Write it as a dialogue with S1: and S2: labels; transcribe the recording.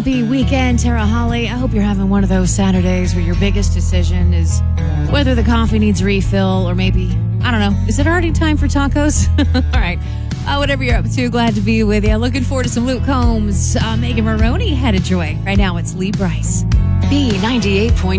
S1: Happy weekend, Tara Holly. I hope you're having one of those Saturdays where your biggest decision is whether the coffee needs a refill or maybe, I don't know, is it already time for tacos? All right. Whatever you're up to, glad to be with you. Looking forward to some Luke Combs. Megan Maroney headed your way. Right now, it's Lee Bryce.
S2: B98.5.